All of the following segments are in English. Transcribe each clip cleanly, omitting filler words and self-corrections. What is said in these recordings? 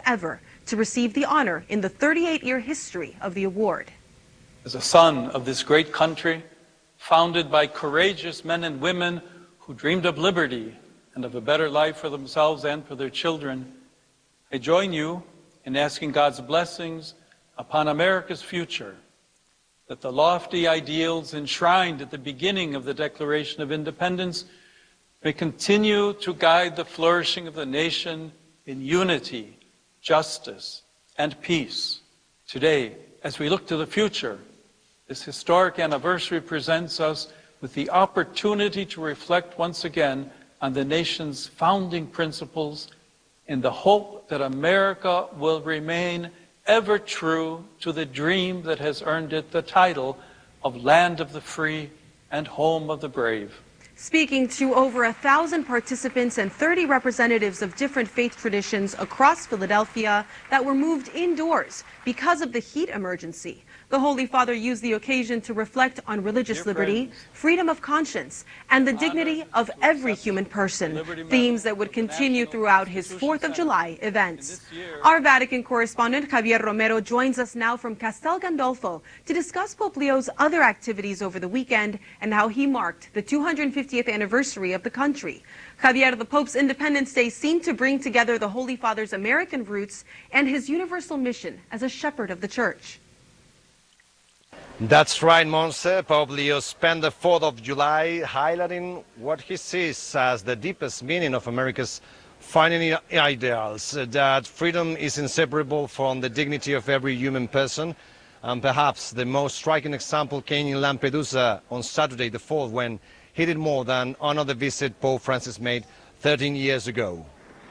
ever to receive the honor in the 38-year history of the award. As a son of this great country, founded by courageous men and women who dreamed of liberty and of a better life for themselves and for their children, I join you in asking God's blessings upon America's future, that the lofty ideals enshrined at the beginning of the Declaration of Independence may continue to guide the flourishing of the nation in unity, justice, and peace. Today, as we look to the future, this historic anniversary presents us with the opportunity to reflect once again on the nation's founding principles in the hope that America will remain ever true to the dream that has earned it the title of Land of the Free and Home of the Brave. Speaking to over 1,000 participants and 30 representatives of different faith traditions across Philadelphia that were moved indoors because of the heat emergency, the Holy Father used the occasion to reflect on religious liberty, freedom of conscience, and the dignity of every human person, themes that would continue throughout his 4th of July events. Our Vatican correspondent Javier Romero joins us now from Castel Gandolfo to discuss Pope Leo's other activities over the weekend and how he marked the 250th anniversary of the country. Javier, the Pope's Independence Day seemed to bring together the Holy Father's American roots and his universal mission as a shepherd of the Church. That's right, Monse. Pope Leo spent the 4th of July highlighting what he sees as the deepest meaning of America's founding ideals, that freedom is inseparable from the dignity of every human person. And perhaps the most striking example came in Lampedusa on Saturday the 4th, when he did more than honor the visit Pope Francis made 13 years ago.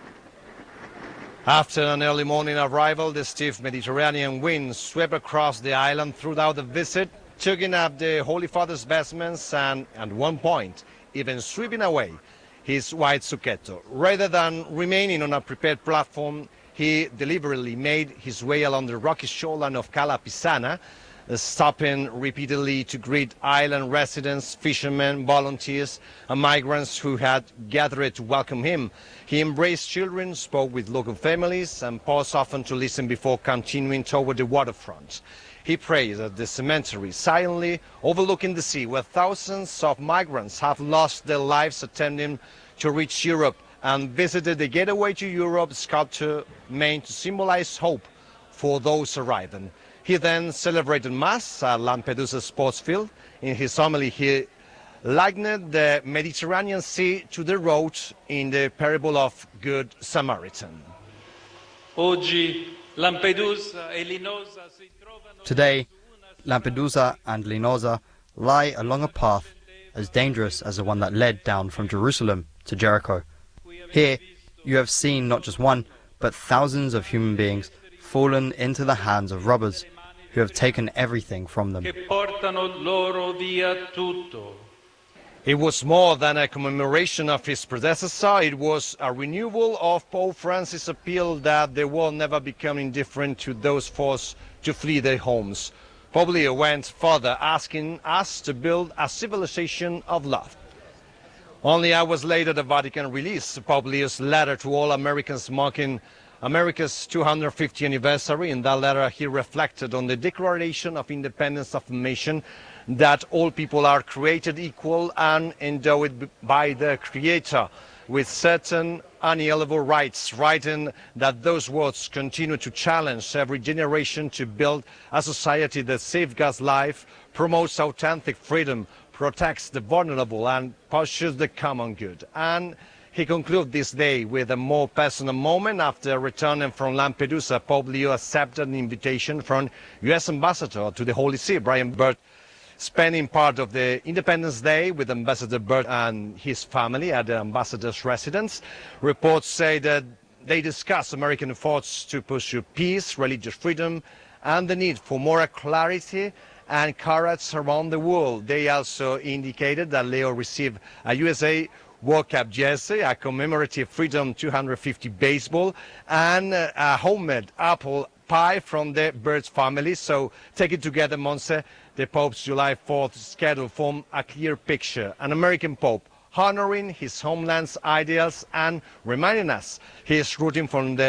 After an early morning arrival, the stiff Mediterranean wind swept across the island throughout the visit, tugging up the Holy Father's vestments and, at one point, even sweeping away his white zucchetto. Rather than remaining on a prepared platform, he deliberately made his way along the rocky shoreline of Cala Pisana, stopping repeatedly to greet island residents, fishermen, volunteers, and migrants who had gathered to welcome him. He embraced children, spoke with local families, and paused often to listen before continuing toward the waterfront. He prayed at the cemetery, silently overlooking the sea, where thousands of migrants have lost their lives attempting to reach Europe, and visited the Gateway to Europe sculpture meant to symbolize hope for those arriving. He then celebrated Mass at Lampedusa Sports Field. In his homily, he likened the Mediterranean Sea to the road in the parable of Good Samaritan. Today, Lampedusa and Linosa lie along a path as dangerous as the one that led down from Jerusalem to Jericho. Here, you have seen not just one, but thousands of human beings fallen into the hands of robbers who have taken everything from them. It was more than a commemoration of his predecessor. It was a renewal of Pope Francis' appeal that the world never become indifferent to those forced to flee their homes. Pope Leo went further, asking us to build a civilization of love. Only hours later, the Vatican released Pope Leo's letter to all Americans marking America's 250th anniversary. In that letter, he reflected on the Declaration of Independence of the nation, that all people are created equal and endowed by the Creator with certain unalienable rights, writing that those words continue to challenge every generation to build a society that safeguards life, promotes authentic freedom, protects the vulnerable, and pursues the common good. And he concluded this day with a more personal moment. After returning from Lampedusa, Pope Leo accepted an invitation from U.S. Ambassador to the Holy See, Brian Burt, spending part of the Independence Day with Ambassador Burt and his family at the ambassador's residence. Reports say that they discussed American efforts to pursue peace, religious freedom, and the need for moral clarity and courage around the world. They also indicated that Leo received a USA World Cup jersey, a commemorative Freedom 250 baseball, and a homemade apple pie from the Birds family. So, taken together, Monse, the Pope's July 4th schedule formed a clear picture. An American Pope honoring his homeland's ideals and reminding us he is rooting from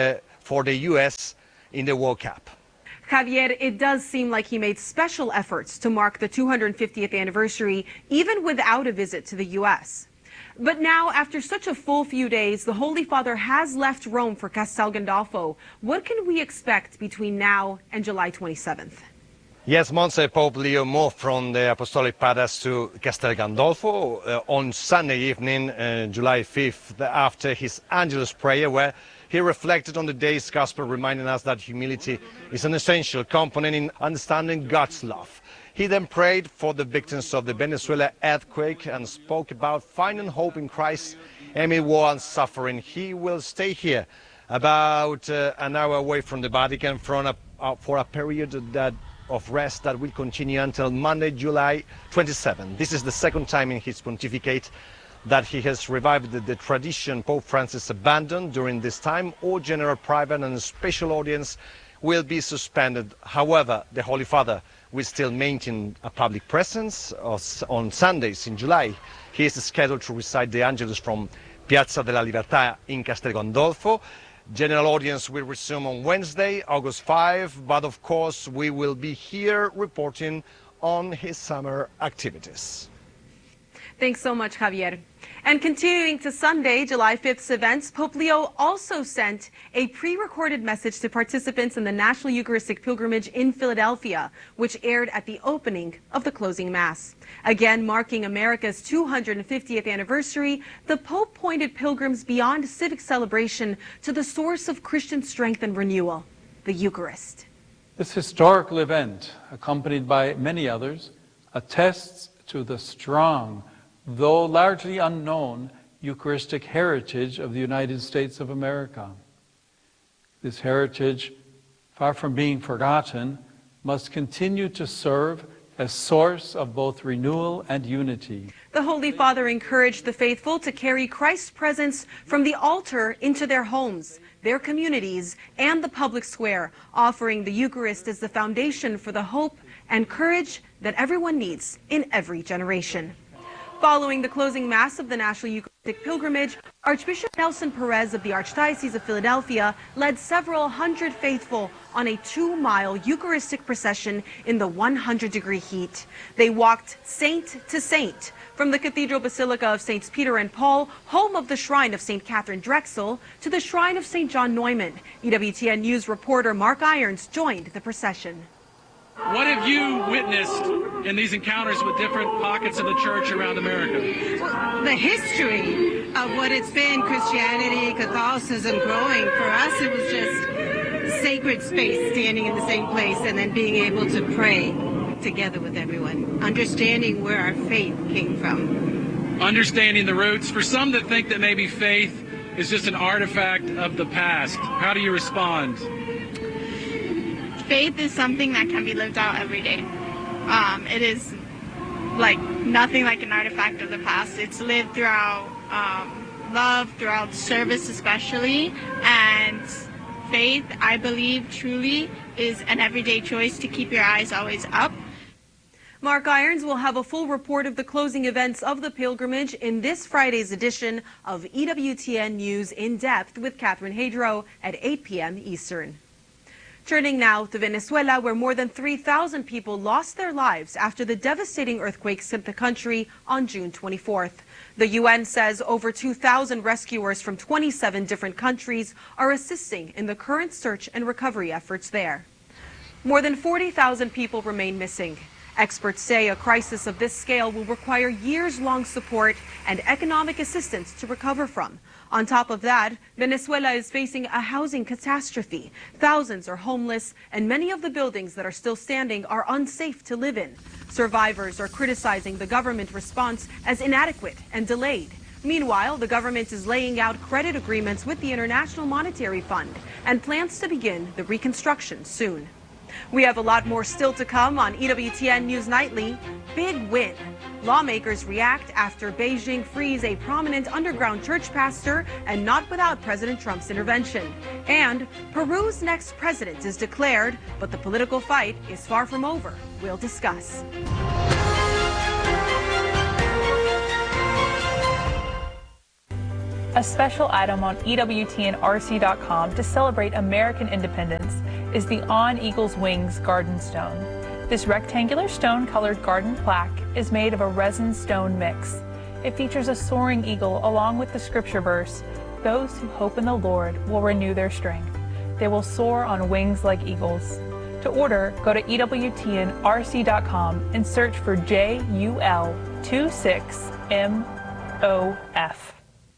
for the U.S. in the World Cup. Javier, it does seem like he made special efforts to mark the 250th anniversary, even without a visit to the U.S. But now, after such a full few days, the Holy Father has left Rome for Castel Gandolfo. What can we expect between now and July 27th? Yes, Montse, Pope Leo moved from the Apostolic Palace to Castel Gandolfo on Sunday evening, July 5th, after his Angelus prayer, where he reflected on the day's gospel, reminding us that humility is an essential component in understanding God's love. He then prayed for the victims of the Venezuela earthquake and spoke about finding hope in Christ amid war and suffering. He will stay here about an hour away from the Vatican for a period of rest that will continue until Monday, July 27. This is the second time in his pontificate that he has revived the tradition Pope Francis abandoned. During this time, all general, private and special audience will be suspended. However, the Holy Father will still maintain a public presence on Sundays in July. He is scheduled to recite the Angelus from Piazza della Libertà in Castel Gandolfo. General audience will resume on Wednesday, August 5, but of course we will be here reporting on his summer activities. Thanks so much, Javier. And continuing to Sunday, July 5th's events, Pope Leo also sent a pre-recorded message to participants in the National Eucharistic Pilgrimage in Philadelphia, which aired at the opening of the closing Mass. Again, marking America's 250th anniversary, the Pope pointed pilgrims beyond civic celebration to the source of Christian strength and renewal, the Eucharist. This historical event, accompanied by many others, attests to the strong, though largely unknown, Eucharistic heritage of the United States of America. This heritage, far from being forgotten, must continue to serve as source of both renewal and unity. The Holy Father encouraged the faithful to carry Christ's presence from the altar into their homes, their communities, and the public square, offering the Eucharist as the foundation for the hope and courage that everyone needs in every generation. Following the closing Mass of the National Eucharistic Pilgrimage, Archbishop Nelson Perez of the Archdiocese of Philadelphia led several hundred faithful on a 2-mile Eucharistic procession in the 100-degree heat. They walked saint to saint, from the Cathedral Basilica of Saints Peter and Paul, home of the shrine of St. Catherine Drexel, to the shrine of St. John Neumann. EWTN News reporter Mark Irons joined the procession. What have you witnessed in these encounters with different pockets of the church around America? Well, the history of what it's been, Christianity, Catholicism growing. For us, it was just sacred space, standing in the same place and then being able to pray together with everyone, understanding where our faith came from. Understanding the roots. For some that think that maybe faith is just an artifact of the past, how do you respond? Faith is something that can be lived out every day. It is like nothing like an artifact of the past. It's lived throughout love, throughout service especially, and faith, I believe, truly is an everyday choice to keep your eyes always up. Mark Irons will have a full report of the closing events of the pilgrimage in this Friday's edition of EWTN News In Depth with Catherine Hadro at 8 p.m. Eastern. Turning now to Venezuela, where more than 3,000 people lost their lives after the devastating earthquakes hit the country on June 24th. The UN says over 2,000 rescuers from 27 different countries are assisting in the current search and recovery efforts there. More than 40,000 people remain missing. Experts say a crisis of this scale will require years-long support and economic assistance to recover from. On top of that, Venezuela is facing a housing catastrophe. Thousands are homeless, and many of the buildings that are still standing are unsafe to live in. Survivors are criticizing the government response as inadequate and delayed. Meanwhile, the government is laying out credit agreements with the International Monetary Fund and plans to begin the reconstruction soon. We have a lot more still to come on EWTN News Nightly. Big win. Lawmakers react after Beijing frees a prominent underground church pastor, and not without President Trump's intervention. And Peru's next president is declared, but the political fight is far from over. We'll discuss. A special item on EWTNRC.com to celebrate American independence is the On Eagle's Wings Garden Stone. This rectangular stone-colored garden plaque is made of a resin stone mix. It features a soaring eagle along with the scripture verse, "Those who hope in the Lord will renew their strength. They will soar on wings like eagles." To order, go to EWTNRC.com and search for JUL26MOF.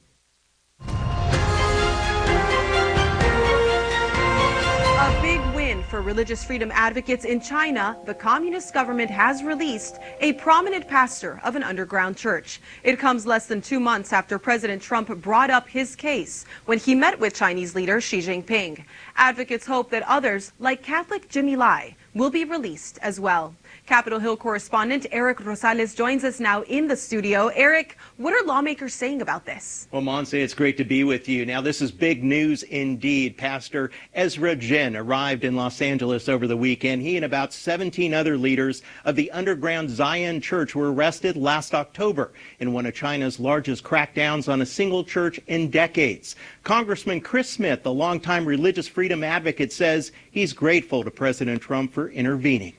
A big win for religious freedom advocates in China. The communist government has released a prominent pastor of an underground church. It comes less than 2 months after President Trump brought up his case when he met with Chinese leader Xi Jinping. Advocates hope that others, like Catholic Jimmy Lai, will be released as well. Capitol Hill correspondent Eric Rosales joins us now in the studio. Eric, what are lawmakers saying about this? Well, Monse, it's great to be with you. Now, this is big news indeed. Pastor Ezra Jin arrived in Los Angeles over the weekend. He and about 17 other leaders of the underground Zion Church were arrested last October in one of China's largest crackdowns on a single church in decades. Congressman Chris Smith, the longtime religious freedom advocate, says he's grateful to President Trump for intervening.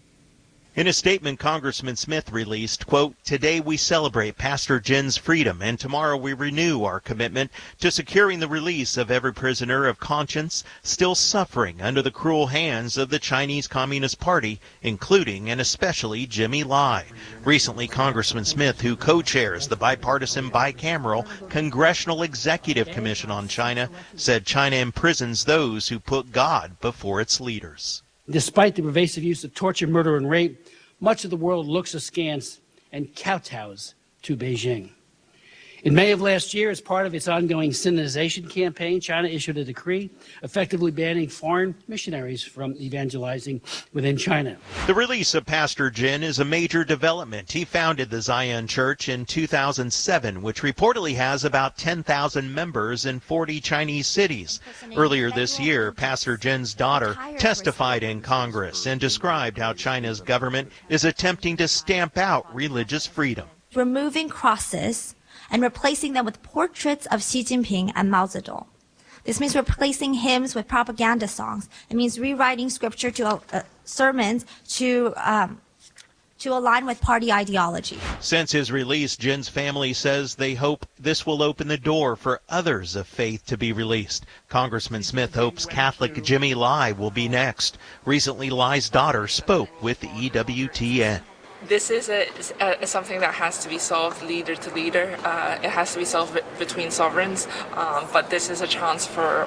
In a statement Congressman Smith released, quote, "Today we celebrate Pastor Jin's freedom, and tomorrow we renew our commitment to securing the release of every prisoner of conscience still suffering under the cruel hands of the Chinese Communist Party, including and especially Jimmy Lai." Recently, Congressman Smith, who co-chairs the bipartisan bicameral Congressional Executive Commission on China, said China imprisons those who put God before its leaders. Despite the pervasive use of torture, murder, and rape, much of the world looks askance and kowtows to Beijing. In May of last year, as part of its ongoing Sinization campaign, China issued a decree effectively banning foreign missionaries from evangelizing within China. The release of Pastor Jin is a major development. He founded the Zion Church in 2007, which reportedly has about 10,000 members in 40 Chinese cities. Earlier this year, Pastor Jin's daughter testified in Congress and described how China's government is attempting to stamp out religious freedom. Removing crosses and replacing them with portraits of Xi Jinping and Mao Zedong. This means replacing hymns with propaganda songs. It means rewriting scripture to sermons to align with party ideology. Since his release, Jin's family says they hope this will open the door for others of faith to be released. Congressman Smith hopes Catholic Jimmy Lai will be next. Recently, Lai's daughter spoke with the EWTN. This is something that has to be solved leader to leader. It has to be solved between sovereigns. But this is a chance for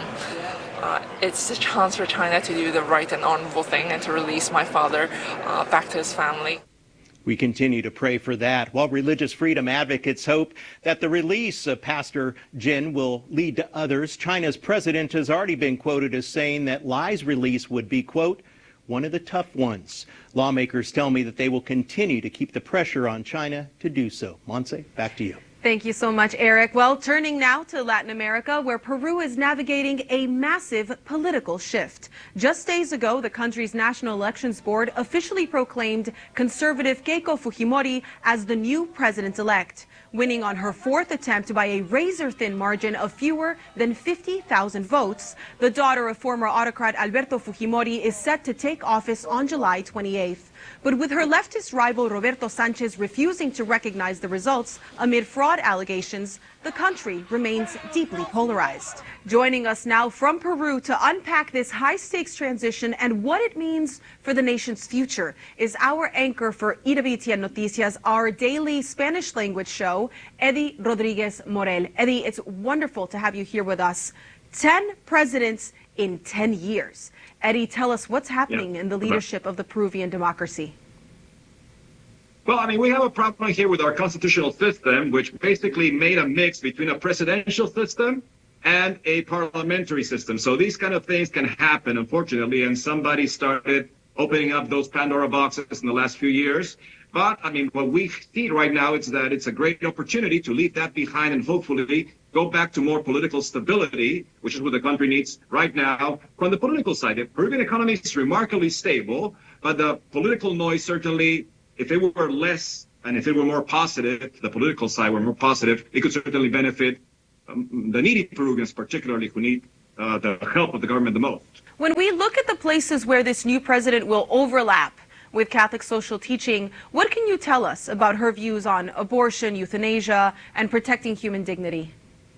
China to do the right and honorable thing and to release my father back to his family. We continue to pray for that, while religious freedom advocates hope that the release of Pastor Jin will lead to others. China's president has already been quoted as saying that Lai's release would be, quote, one of the tough ones. Lawmakers tell me that they will continue to keep the pressure on China to do so. Monse, back to you. Thank you so much, Eric. Well, turning now to Latin America, where Peru is navigating a massive political shift. Just days ago, the country's National Elections Board officially proclaimed conservative Keiko Fujimori as the new president-elect, winning on her fourth attempt by a razor-thin margin of fewer than 50,000 votes. The daughter of former autocrat Alberto Fujimori is set to take office on July 28th. But with her leftist rival Roberto Sanchez refusing to recognize the results amid fraud allegations, the country remains deeply polarized. Joining us now from Peru to unpack this high-stakes transition and what it means for the nation's future is our anchor for EWTN Noticias, our daily Spanish language show, Eddie Rodriguez Morel. Eddie, it's wonderful to have you here with us. 10 presidents in 10 years. Eddie, tell us what's happening in the leadership of the Peruvian democracy. Well, I mean, we have a problem here with our constitutional system, which basically made a mix between a presidential system and a parliamentary system. So these kind of things can happen, unfortunately, and somebody started opening up those Pandora boxes in the last few years. But, I mean, what we see right now is that it's a great opportunity to leave that behind and hopefully go back to more political stability, which is what the country needs right now. From the political side, the Peruvian economy is remarkably stable, but the political noise certainly, if it were less and if it were more positive, the political side were more positive, it could certainly benefit the needy Peruvians, particularly, who need the help of the government the most. When we look at the places where this new president will overlap with Catholic social teaching, what can you tell us about her views on abortion, euthanasia, and protecting human dignity?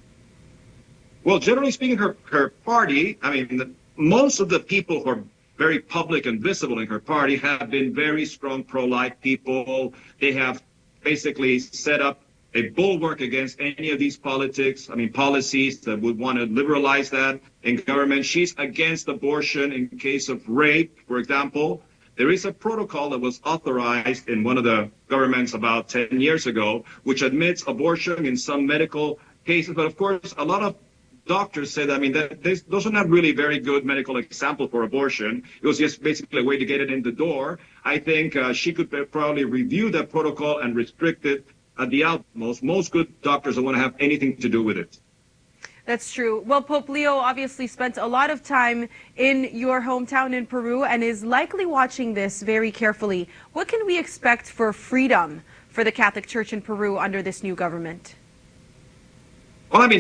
Well, generally speaking, her party, I mean, most of the people who are very public and visible in her party have been very strong pro-life people. They have basically set up a bulwark against any of these policies that would want to liberalize that in government. She's against abortion in case of rape, for example. There is a protocol that was authorized in one of the governments about 10 years ago, which admits abortion in some medical cases. But of course, a lot of doctors say that, I mean, those are not really very good medical examples for abortion. It was just basically a way to get it in the door. I think she could probably review that protocol and restrict it at the utmost. Most good doctors don't want to have anything to do with it. That's true. Well, Pope Leo obviously spent a lot of time in your hometown in Peru and is likely watching this very carefully. What can we expect for freedom for the Catholic Church in Peru under this new government? Well, I mean,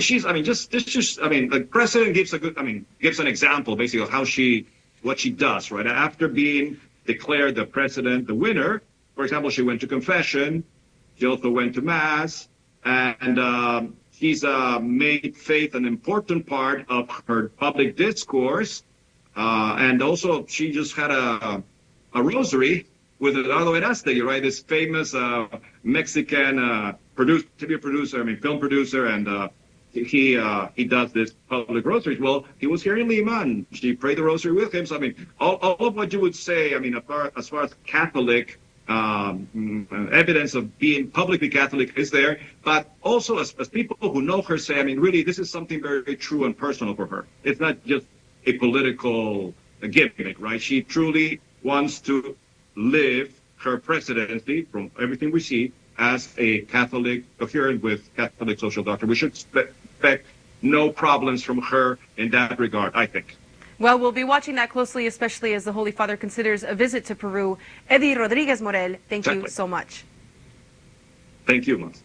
the president gives an example basically of what she does, right? After being declared the president, the winner, for example, she went to confession, she also went to mass, and she's made faith an important part of her public discourse. And also, she just had a rosary with Eduardo Verástegui, right? This famous Mexican TV producer, film producer, and he does this public rosaries. Well, he was here in Lima, and she prayed the rosary with him. So, I mean, all of what you would say, I mean, as far as Catholic evidence of being publicly Catholic is there, but also as people who know her say, I mean, really, this is something very true and personal for her. It's not just a political gimmick, right? She truly wants to live her presidency, from everything we see, as a Catholic, coherent with Catholic social doctrine. We should expect no problems from her in that regard, I think. Well, we'll be watching that closely, especially as the Holy Father considers a visit to Peru. Eddie Rodriguez Morel, thank you so much. Thank you, Mons.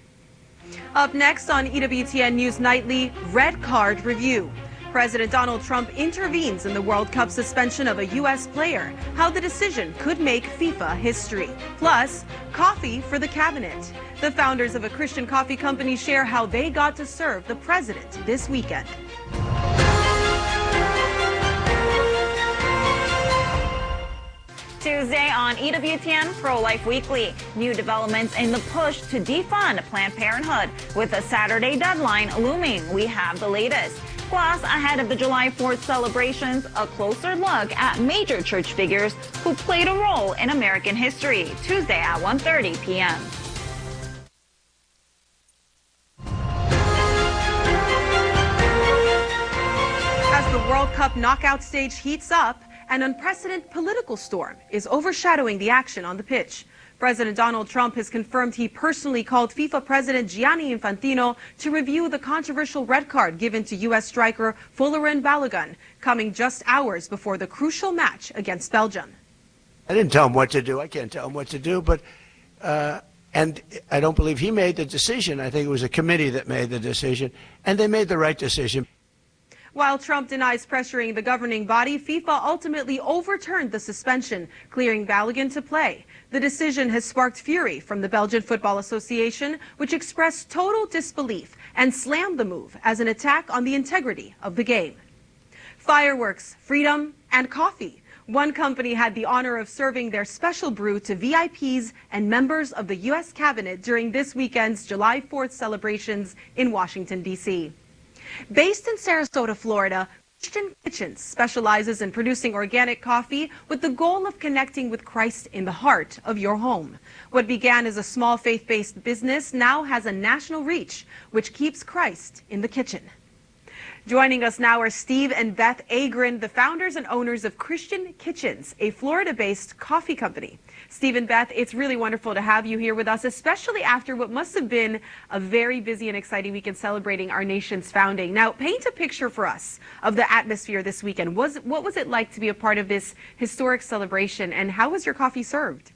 Up next on EWTN News Nightly, Red Card Review. President Donald Trump intervenes in the World Cup suspension of a U.S. player, how the decision could make FIFA history. Plus, coffee for the cabinet. The founders of a Christian coffee company share how they got to serve the president this weekend. Tuesday on EWTN Pro-Life Weekly. New developments in the push to defund Planned Parenthood. With a Saturday deadline looming, we have the latest. Plus, ahead of the July 4th celebrations, a closer look at major church figures who played a role in American history. Tuesday at 1:30 p.m. As the World Cup knockout stage heats up, an unprecedented political storm is overshadowing the action on the pitch. President Donald Trump has confirmed he personally called FIFA President Gianni Infantino to review the controversial red card given to U.S. striker Folarin Balogun, coming just hours before the crucial match against Belgium. I didn't tell him what to do. I can't tell him what to do, but and I don't believe he made the decision. I think it was a committee that made the decision, and they made the right decision. While Trump denies pressuring the governing body, FIFA ultimately overturned the suspension, clearing Balogun to play. The decision has sparked fury from the Belgian Football Association, which expressed total disbelief and slammed the move as an attack on the integrity of the game. Fireworks, freedom, and coffee. One company had the honor of serving their special brew to VIPs and members of the U.S. cabinet during this weekend's July 4th celebrations in Washington, D.C. Based in Sarasota, Florida, Christian Kitchens specializes in producing organic coffee with the goal of connecting with Christ in the heart of your home. What began as a small faith-based business now has a national reach, which keeps Christ in the kitchen. Joining us now are Steve and Beth Agrin, the founders and owners of Christian Kitchens, a Florida-based coffee company. Steve and Beth, it's really wonderful to have you here with us, especially after what must have been a very busy and exciting weekend celebrating our nation's founding. Now, paint a picture for us of the atmosphere this weekend. What was it like to be a part of this historic celebration, and how was your coffee served?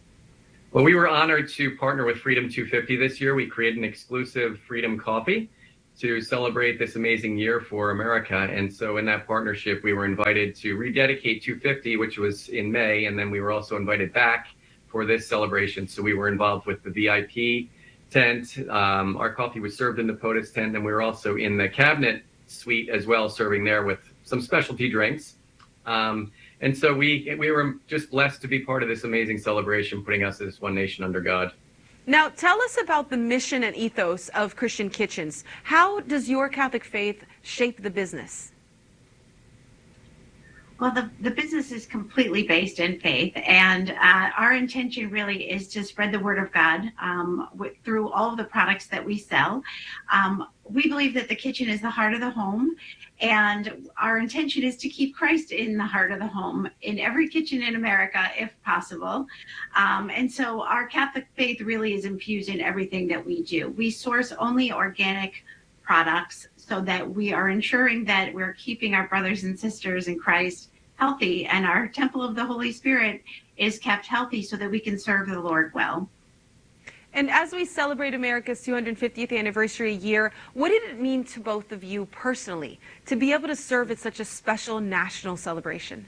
Well, we were honored to partner with Freedom 250 this year. We created an exclusive Freedom Coffee. to celebrate this amazing year for America. And so in that partnership, we were invited to rededicate 250, which was in May, and then we were also invited back for this celebration. So we were involved with the VIP tent. Our coffee was served in the POTUS tent, and we were also in the cabinet suite as well, serving there with some specialty drinks. And so we were just blessed to be part of this amazing celebration, putting us as one nation under God. Now, tell us about the mission and ethos of Christian Kitchens. How does your Catholic faith shape the business? Well, the business is completely based in faith, and our intention really is to spread the word of God through all of the products that we sell. We believe that the kitchen is the heart of the home, and our intention is to keep Christ in the heart of the home in every kitchen in America, if possible. And so our Catholic faith really is infused in everything that we do. We source only organic products so that we are ensuring that we're keeping our brothers and sisters in Christ healthy, and our temple of the Holy Spirit is kept healthy so that we can serve the Lord well. And as we celebrate America's 250th anniversary year, what did it mean to both of you personally to be able to serve at such a special national celebration?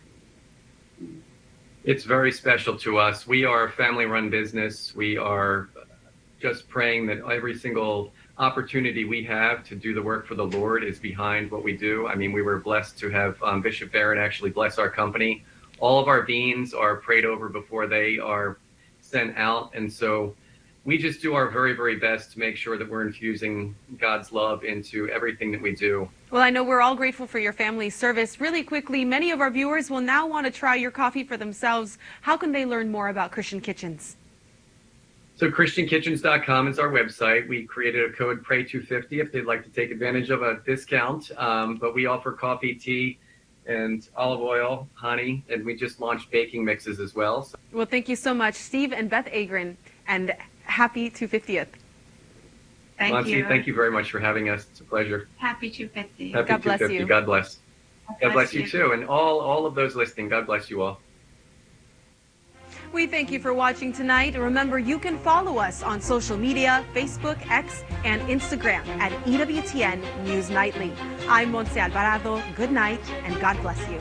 It's very special to us. We are a family-run business. We are just praying that every single opportunity we have to do the work for the Lord is behind what we do. I mean, we were blessed to have Bishop Barron actually bless our company. All of our beans are prayed over before they are sent out. And so we just do our very, very best to make sure that we're infusing God's love into everything that we do. Well, I know we're all grateful for your family's service. Really quickly, many of our viewers will now want to try your coffee for themselves. How can they learn more about Christian Kitchens? So ChristianKitchens.com is our website. We created a code PRAY250 if they'd like to take advantage of a discount. But we offer coffee, tea, and olive oil, honey, and we just launched baking mixes as well. So. Well, thank you so much, Steve and Beth Agron, and happy 250th. Thank you. Thank you very much for having us. It's a pleasure. Happy 250. Happy God bless 250. you. God bless. God bless you too, and all of those listening. God bless you all. We thank you for watching tonight. Remember, you can follow us on social media, Facebook, X, and Instagram at EWTN News Nightly. I'm Montse Alvarado. Good night, and God bless you.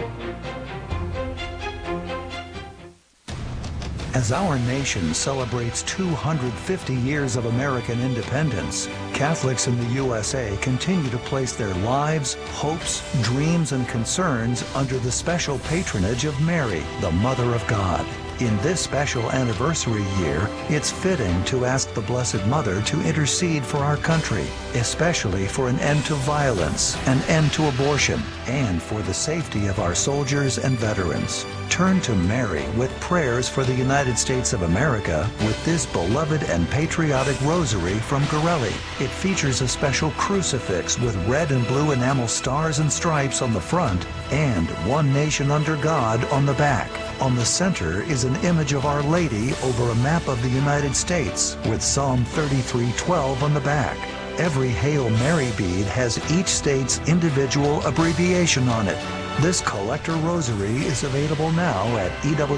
As our nation celebrates 250 years of American independence, Catholics in the USA continue to place their lives, hopes, dreams, and concerns under the special patronage of Mary, the Mother of God. In this special anniversary year, it's fitting to ask the Blessed Mother to intercede for our country, especially for an end to violence, an end to abortion, and for the safety of our soldiers and veterans. Turn to Mary with prayers for the United States of America with this beloved and patriotic rosary from Gorelli. It features a special crucifix with red and blue enamel stars and stripes on the front and One Nation Under God on the back. On the center is an image of Our Lady over a map of the United States with Psalm 33:12 on the back. Every Hail Mary bead has each state's individual abbreviation on it. This collector rosary is available now at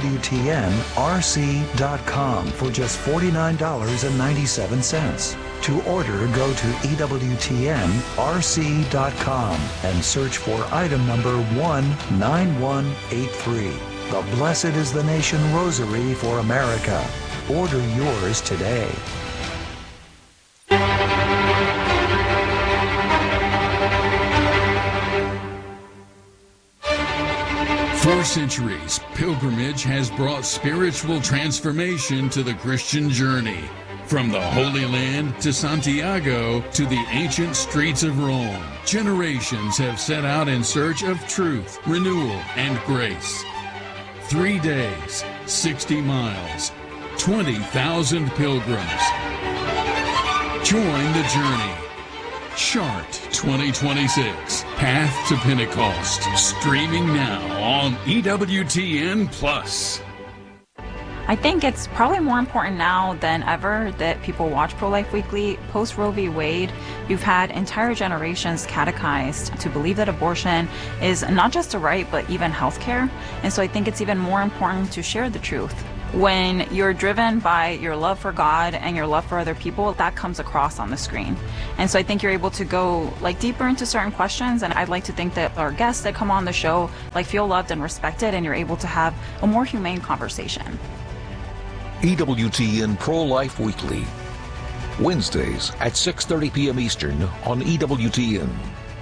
EWTNRC.com for just $49.97. To order, go to EWTNRC.com and search for item number 19183. The Blessed is the Nation Rosary for America. Order yours today. For centuries, pilgrimage has brought spiritual transformation to the Christian journey. From the Holy Land to Santiago to the ancient streets of Rome, generations have set out in search of truth, renewal, and grace. 3 days, 60 miles, 20,000 pilgrims. Join the journey. Chart 2026, Path to Pentecost, streaming now on EWTN+. I think it's probably more important now than ever that people watch Pro-Life Weekly. Post Roe v. Wade, you've had entire generations catechized to believe that abortion is not just a right, but even health care. And so I think it's even more important to share the truth When you're driven by your love for God and your love for other people, that comes across on the screen. And so I think you're able to go deeper into certain questions, and I'd like to think that our guests that come on the show feel loved and respected, and you're able to have a more humane conversation. EWTN Pro-Life Weekly, Wednesdays at 6:30 p.m. Eastern on EWTN.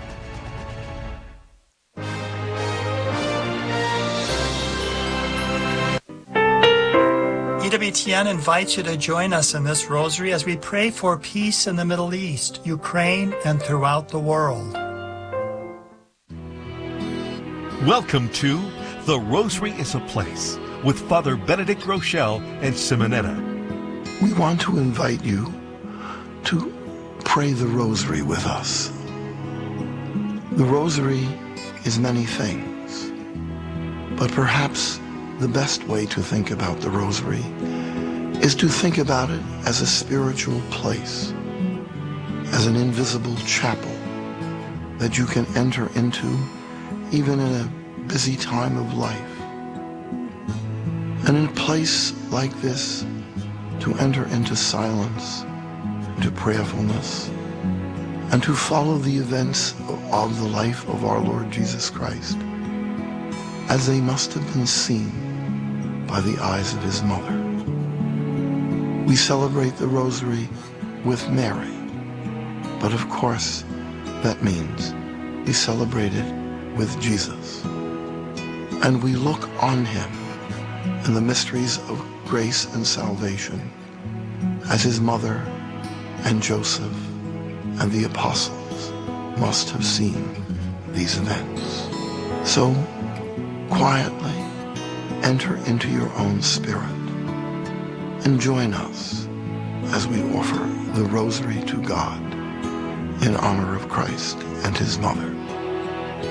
EWTN invites you to join us in this rosary as we pray for peace in the Middle East, Ukraine, and throughout the world. Welcome to The Rosary is a Place with Father Benedict Rochelle and Simonetta. We want to invite you to pray the Rosary with us. The Rosary is many things, but perhaps the best way to think about the Rosary is to think about it as a spiritual place, as an invisible chapel that you can enter into even in a busy time of life. And in a place like this, to enter into silence, into prayerfulness, and to follow the events of the life of our Lord Jesus Christ as they must have been seen by the eyes of his mother. We celebrate the Rosary with Mary, but of course that means we celebrate it with Jesus. And we look on him in the mysteries of grace and salvation as his mother and Joseph and the apostles must have seen these events. So quietly enter into your own spirit and join us as we offer the Rosary to God in honor of Christ and his mother.